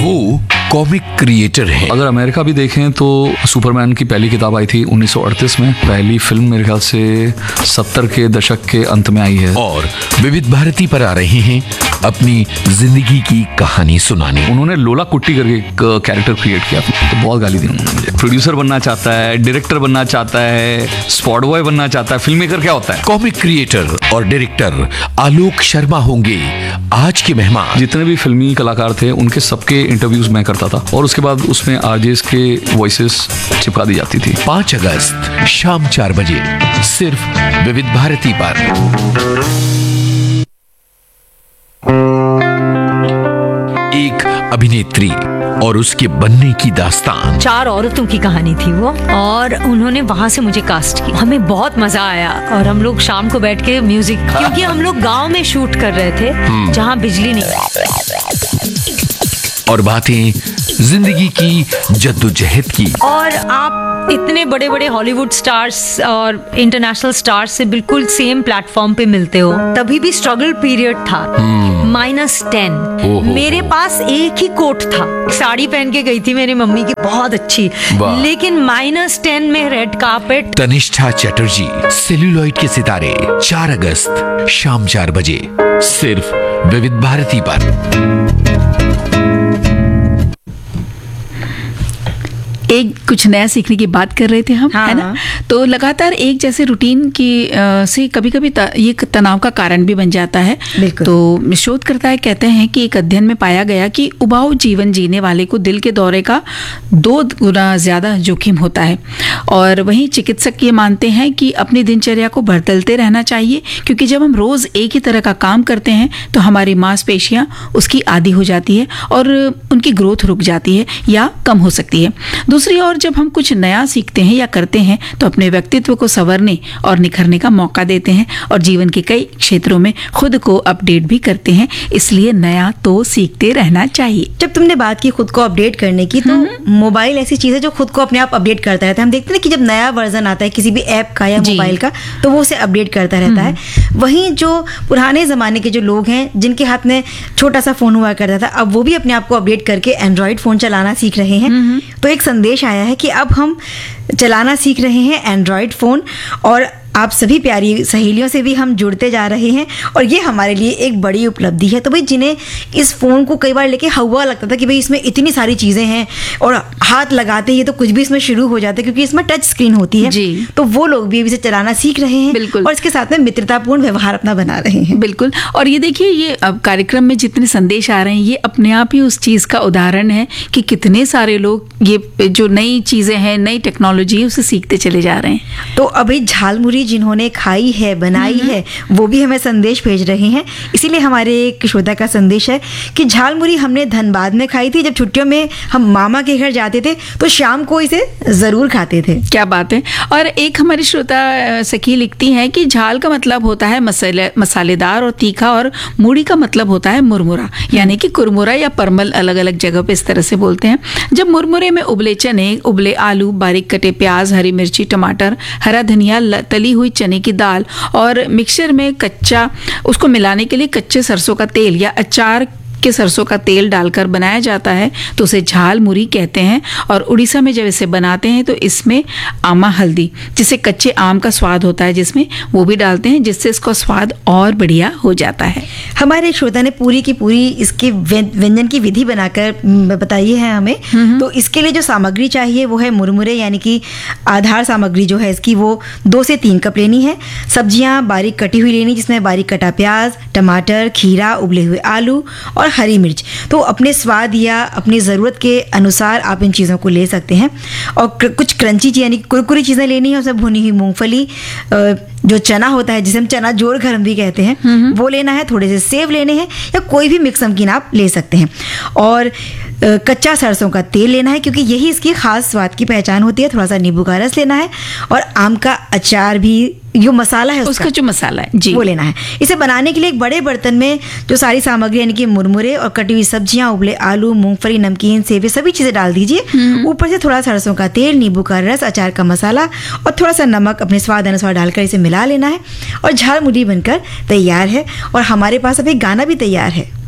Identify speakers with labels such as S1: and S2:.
S1: वो comic creator है।
S2: अगर अमेरिका भी देखें तो सुपरमैन की पहली किताब आई थी 1938 में। पहली फिल्म मेरे ख्याल से 70 के दशक के अंत में आई है।
S1: और विविध भारती पर आ रहे हैं अपनी जिंदगी की कहानी सुनाने।
S2: उन्होंने लोला कुट्टी करके एक कैरेक्टर क्रिएट किया, तो बहुत गाली दी उन्होंने मुझे। प्रोड्यूसर बनना चाहता है, डायरेक्टर बनना चाहता है, स्पॉट बॉय बनना चाहता है, फिल्म मेकर क्या होता है?
S1: कॉमिक क्रिएटर और डायरेक्टर आलोक शर्मा होंगे आज के मेहमान।
S2: जितने भी फिल्मी कलाकार थे उनके सबके इंटरव्यूज मैं करता था और उसके बाद उसमें आरजेस के वॉइसेस चिपका दी जाती थी।
S1: 5 अगस्त शाम 4 बजे सिर्फ विविध भारती पर। एक अभिनेत्री और उसके बनने की दास्तान।
S3: 4 औरतों की कहानी थी वो, और उन्होंने वहाँ से मुझे कास्ट किया। हमें बहुत मजा आया और हम लोग शाम को बैठ के म्यूजिक, क्योंकि हम लोग गांव में शूट कर रहे थे जहाँ बिजली नहीं।
S1: और बातें जिंदगी की जद्दोजहद की।
S3: और आप इतने बड़े बड़े हॉलीवुड स्टार्स और इंटरनेशनल स्टार्स से बिल्कुल सेम प्लेटफॉर्म पे मिलते हो। तभी भी स्ट्रगल पीरियड था। -10 मेरे पास एक ही कोट था, साड़ी पहन के गई थी मेरी मम्मी की बहुत अच्छी, लेकिन -10 में red carpet.
S1: Tanishtha Chatterjee, celluloid के सितारे, 4 अगस्त शाम 4 बजे सिर्फ विविध भारती पर।
S4: एक कुछ नया सीखने की बात कर रहे थे हम, है ना? तो लगातार एक जैसे रूटीन की से कभी कभी ये तनाव का कारण भी बन जाता है। तो शोधकर्ता कहते हैं कि एक अध्ययन में पाया गया कि उबाऊ जीवन जीने वाले को दिल के दौरे का 2 गुना ज्यादा जोखिम होता है। और वहीं चिकित्सक ये मानते हैं कि अपनी दिनचर्या को बदलते रहना चाहिए, क्योंकि जब हम रोज एक ही तरह का काम करते हैं तो हमारी मांसपेशियां उसकी आदी हो जाती है और उनकी ग्रोथ रुक जाती है या कम हो सकती है। दूसरी ओर जब हम कुछ नया सीखते हैं या करते हैं तो अपने व्यक्तित्व को संवरने और निखरने का मौका देते हैं और जीवन के कई क्षेत्रों में खुद को अपडेट भी करते हैं। इसलिए नया तो सीखते रहना चाहिए।
S5: जब तुमने बात की खुद को अपडेट करने की, तो मोबाइल ऐसी चीज है जो खुद को अपने आप अपडेट करता रहता है। हम देखते हैं कि जब नया वर्जन आता है किसी भी ऐप का या मोबाइल का, तो वो उसे अपडेट करता रहता है। वहीं जो पुराने जमाने के जो लोग हैं जिनके हाथ में छोटा सा फोन हुआ करता था, अब वो भी अपने आप को अपडेट करके एंड्रॉइड फोन चलाना सीख रहे हैं। तो एक संदेश आया है कि अब हम चलाना सीख रहे हैं एंड्रॉइड फोन, और आप सभी प्यारी सहेलियों से भी हम जुड़ते जा रहे हैं, और ये हमारे लिए एक बड़ी उपलब्धि है। तो भाई जिन्हें इस फ़ोन को कई बार लेके हवा लगता था कि भाई इसमें इतनी सारी चीज़ें हैं और हाथ लगाते ही तो कुछ भी इसमें शुरू हो जाता है, क्योंकि इसमें टच स्क्रीन होती है जी। तो वो लोग भी इसे चलाना सीख रहे हैं। बिल्कुल। और इसके साथ में मित्रतापूर्ण व्यवहार अपना बना रहे हैं।
S4: बिल्कुल। और ये देखिए, ये अब कार्यक्रम में जितने संदेश आ रहे हैं ये अपने आप ही उस चीज़ का उदाहरण है कि कितने सारे लोग ये जो नई चीज़ें हैं, नई टेक्नोलॉजी है, उसे सीखते चले जा रहे हैं।
S5: तो अभी झालमुरी जिन्होंने खाई है, बनाई है, वो भी हमें संदेश भेज रहे हैं। इसीलिए हमारे एक श्रोता का संदेश है कि झालमुरी हमने धनबाद में खाई थी। जब छुट्टियों में हम मामा के घर जाते थे तो शाम को इसे जरूर खाते थे।
S4: क्या बात है। और एक हमारी श्रोता सखी लिखती हैं कि झाल का मतलब होता है मसालेदार और तीखा, और मूढ़ी का मतलब होता है मुरमुरा, यानी कि कुरमुरा या परमल, अलग अलग जगह पे इस तरह से बोलते हैं। जब मुरमुरे में उबले चने, उबले आलू, बारीक कटे प्याज, हरी मिर्ची, टमाटर, हरा धनिया, तली हुई चने की दाल और मिक्सचर में कच्चा, उसको मिलाने के लिए कच्चे सरसों का तेल या अचार के सरसों का तेल डालकर बनाया जाता है तो उसे झाल मुरी कहते हैं। और उड़ीसा में जब इसे बनाते हैं तो इसमें आमा हल्दी, जिसे कच्चे आम का स्वाद होता है जिसमें, वो भी डालते हैं, जिससे इसका स्वाद और बढ़िया हो जाता है।
S5: हमारे श्रोता ने पूरी की पूरी इसके व्यंजन की विधि बनाकर बताई है हमें। तो इसके लिए जो सामग्री चाहिए वो है मुरमुरे, यानी कि आधार सामग्री जो है इसकी वो 2 से 3 कप लेनी है। सब्जियां बारीक कटी हुई लेनी, जिसमें बारीक कटा प्याज, टमाटर, खीरा, उबले हुए आलू और हरी मिर्च। तो अपने स्वाद या अपनी ज़रूरत के अनुसार आप इन चीज़ों को ले सकते हैं। और कुछ क्रंची यानी कुरकुरी चीज़ें लेनी है। उसमें भुनी हुई मूंगफली, जो चना होता है जिसे हम चना जोर गरम भी कहते हैं, वो लेना है। थोड़े से सेव लेने हैं या कोई भी मिक्स नमकीन आप ले सकते हैं। और कच्चा सरसों का तेल लेना है, क्योंकि यही इसकी खास स्वाद की पहचान होती है। थोड़ा सा नींबू का रस लेना है और आम का अचार भी, जो मसाला है
S4: उसका जो मसाला है जी,
S5: वो लेना है। इसे बनाने के लिए एक बड़े बर्तन में जो सारी सामग्री यानी कि मुरमुरे और कटी हुई सब्जियां, उबले आलू, मूंगफली, नमकीन, सेव, सभी चीजें डाल दीजिए। ऊपर से थोड़ा सरसों का तेल, नींबू का रस, अचार का मसाला और थोड़ा सा नमक अपने स्वाद अनुसार डालकर इसे मिला लेना है और झालमुरी बनकर तैयार है। और हमारे पास अभी गाना भी तैयार है।